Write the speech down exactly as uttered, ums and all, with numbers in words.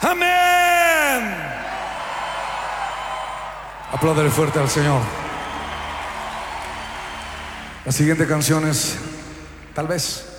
Amén. Apláudele fuerte al Señor. La siguiente canción es, tal vez,